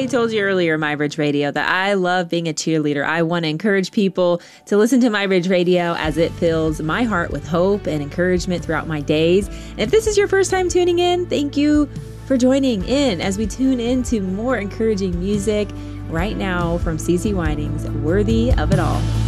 I told you earlier, MyBridge Radio, that I love being a cheerleader. I want to encourage people to listen to MyBridge Radio as it fills my heart with hope and encouragement throughout my days. And if this is your first time tuning in, thank you for joining in as we tune into more encouraging music right now from CeCe Wining's Worthy of It All.